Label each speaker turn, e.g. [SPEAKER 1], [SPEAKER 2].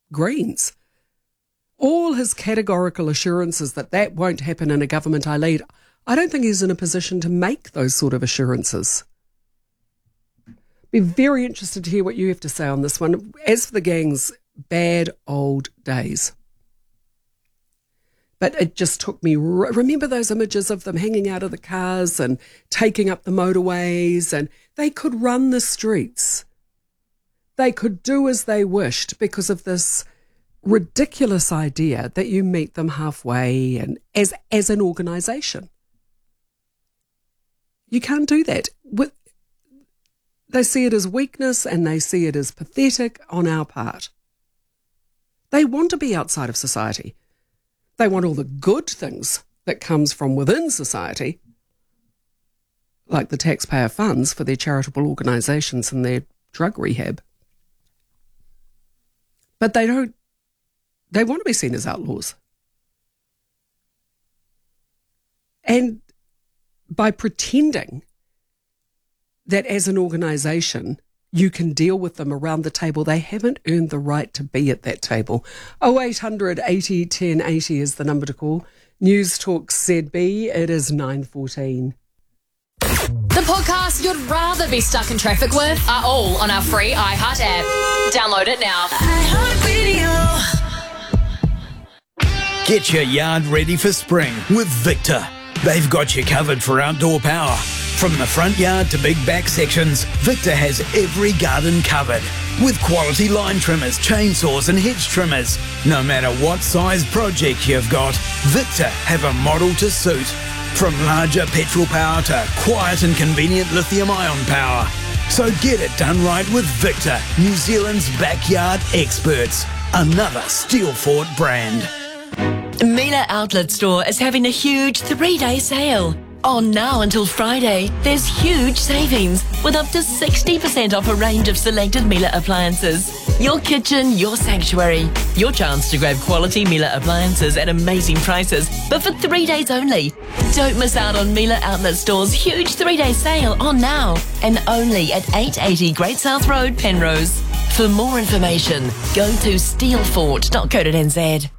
[SPEAKER 1] Greens. All his categorical assurances that won't happen in a government I lead, I don't think he's in a position to make those sort of assurances. Be very interested to hear what you have to say on this one. As for the gang's bad old days. But it just took me, remember those images of them hanging out of the cars and taking up the motorways, and they could run the streets. They could do as they wished because of this ridiculous idea that you meet them halfway and as an organisation. You can't do that. They see it as weakness and they see it as pathetic on our part. They want to be outside of society. They want all the good things that comes from within society, like the taxpayer funds for their charitable organisations and their drug rehab. But they want to be seen as outlaws. And by pretending that as an organisation you can deal with them around the table, they haven't earned the right to be at that table. 0800 80 10 80 is the number to call. News Talk ZB, it is 9:14.
[SPEAKER 2] The podcasts you'd rather be stuck in traffic with are all on our free iHeart app. Download it now.
[SPEAKER 3] Get your yard ready for spring with Victor. They've got you covered for outdoor power. From the front yard to big back sections, Victor has every garden covered. With quality line trimmers, chainsaws and hedge trimmers. No matter what size project you've got, Victor have a model to suit. From larger petrol power to quiet and convenient lithium-ion power. So get it done right with Victor, New Zealand's backyard experts. Another Steelfort brand.
[SPEAKER 4] Miele Outlet Store is having a huge 3-day sale. On now until Friday, there's huge savings with up to 60% off a range of selected Miele appliances. Your kitchen, your sanctuary. Your chance to grab quality Miele appliances at amazing prices, but for 3 days only. Don't miss out on Miele Outlet Store's huge 3-day sale on now and only at 880 Great South Road, Penrose. For more information, go to steelfort.co.nz.